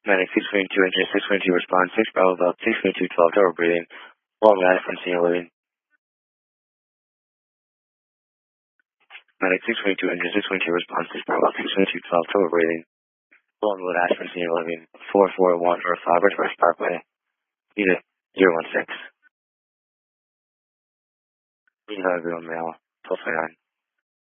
Medic 622, engine 622, response 6 Bravo Belt 622, 12 tower breathing. Long last from senior living. Medic 622, engine 622, response 6 Bravo 622, 12 tower breathing. Long last from senior living. 441 for 5 First Parkway. Unit 016. Unit everyone mail. 1229.